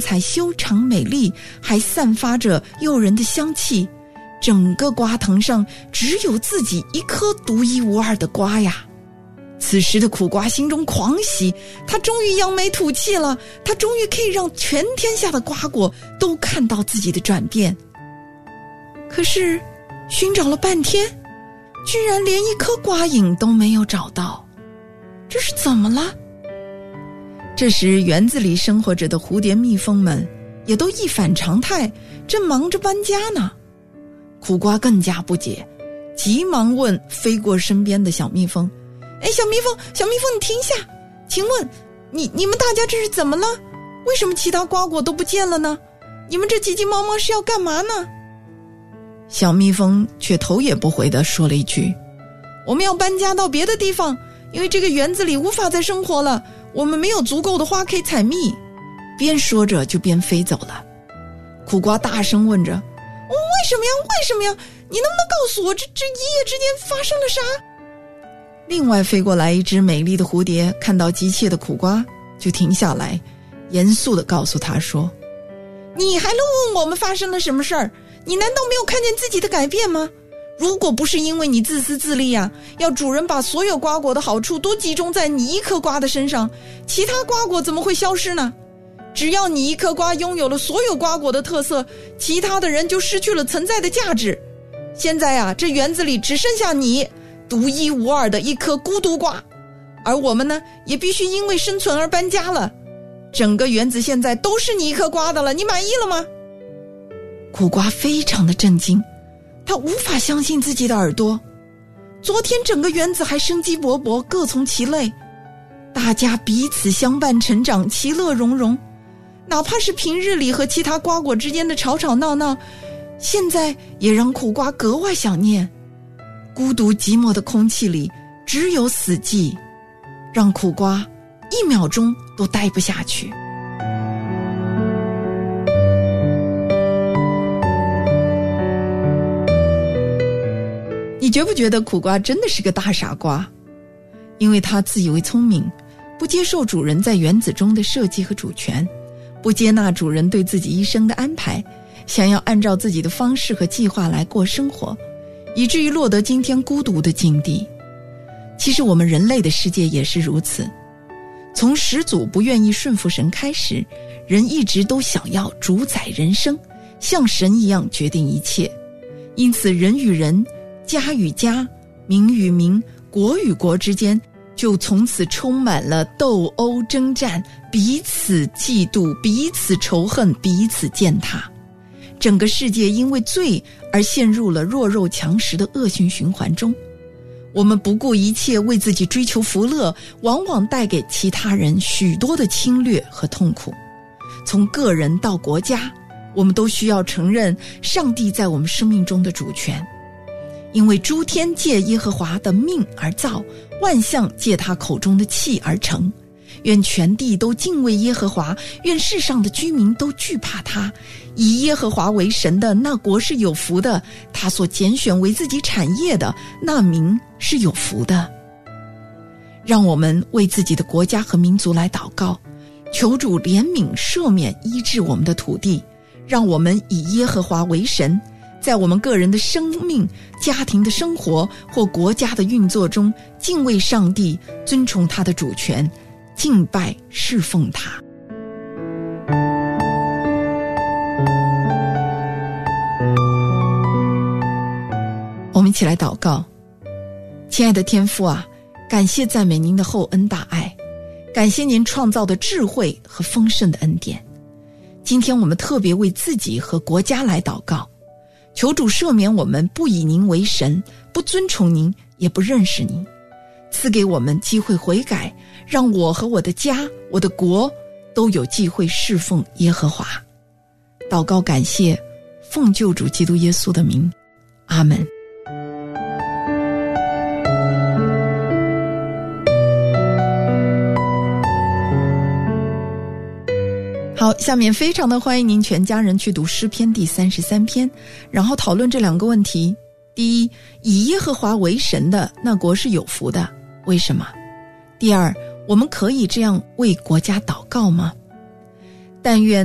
彩修长美丽，还散发着诱人的香气。整个瓜藤上只有自己一颗独一无二的瓜呀。此时的苦瓜心中狂喜，他终于扬眉吐气了，他终于可以让全天下的瓜果都看到自己的转变。可是寻找了半天，居然连一颗瓜影都没有找到，这是怎么了？这时园子里生活着的蝴蝶蜜蜂们也都一反常态，正忙着搬家呢。苦瓜更加不解，急忙问飞过身边的小蜜蜂：小蜜蜂，你停下，请问你们大家这是怎么了？为什么其他瓜果都不见了呢？你们这急急忙忙是要干嘛呢？小蜜蜂却头也不回地说了一句：我们要搬家到别的地方，因为这个园子里无法再生活了，我们没有足够的花可以采蜜。边说着就边飞走了。苦瓜大声问着：为什么呀？你能不能告诉我这一夜之间发生了啥？另外飞过来一只美丽的蝴蝶，看到急切的苦瓜就停下来，严肃地告诉他说：你还能问我们发生了什么事儿？你难道没有看见自己的改变吗？如果不是因为你自私自利啊，要主人把所有瓜果的好处都集中在你一颗瓜的身上，其他瓜果怎么会消失呢？只要你一颗瓜拥有了所有瓜果的特色，其他的人就失去了存在的价值。现在啊，这园子里只剩下你独一无二的一颗孤独瓜，而我们呢，也必须因为生存而搬家了。整个园子现在都是你一颗瓜的了，你满意了吗？苦瓜非常的震惊，他无法相信自己的耳朵。昨天整个园子还生机勃勃，各从其类，大家彼此相伴成长，其乐融融。哪怕是平日里和其他瓜果之间的吵吵闹闹，现在也让苦瓜格外想念。孤独寂寞的空气里只有死寂，让苦瓜1秒钟都待不下去。你觉不觉得苦瓜真的是个大傻瓜？因为他自以为聪明，不接受主人在园子中的设计和主权，不接纳主人对自己一生的安排，想要按照自己的方式和计划来过生活，以至于落得今天孤独的境地。其实我们人类的世界也是如此，从始祖不愿意顺服神开始，人一直都想要主宰人生，像神一样决定一切。因此人与人，家与家，民与民，国与国之间，就从此充满了斗殴征战，彼此嫉妒，彼此仇恨，彼此践踏。整个世界因为罪而陷入了弱肉强食的恶性循环中。我们不顾一切为自己追求福乐，往往带给其他人许多的侵略和痛苦。从个人到国家，我们都需要承认上帝在我们生命中的主权。因为诸天借耶和华的命而造，万象借他口中的气而成。愿全地都敬畏耶和华，愿世上的居民都惧怕他。以耶和华为神的，那国是有福的；他所拣选为自己产业的，那民是有福的。让我们为自己的国家和民族来祷告，求主怜悯赦免医治我们的土地，让我们以耶和华为神，在我们个人的生命、家庭的生活或国家的运作中，敬畏上帝，尊崇他的主权，敬拜侍奉他。我们一起来祷告。亲爱的天父啊，感谢赞美您的厚恩大爱，感谢您创造的智慧和丰盛的恩典。今天我们特别为自己和国家来祷告，求主赦免我们不以您为神，不尊崇您，也不认识您，赐给我们机会悔改，让我和我的家、我的国都有机会侍奉耶和华。祷告感谢，奉救主基督耶稣的名，阿们。好，下面非常的欢迎您全家人去读诗篇第33篇，然后讨论这2个问题。第一，以耶和华为神的，那国是有福的，为什么？第二，我们可以这样为国家祷告吗？但愿